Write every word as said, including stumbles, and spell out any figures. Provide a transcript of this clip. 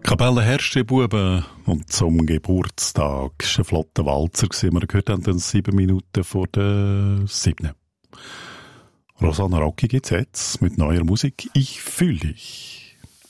Kapelle Herrsche-Buben und zum Geburtstag. Das war ein flotter Walzer. Wir gehört haben dann sieben Minuten vor der siebten. Rosanna Rocki gibt's jetzt mit neuer Musik. Ich fühl dich.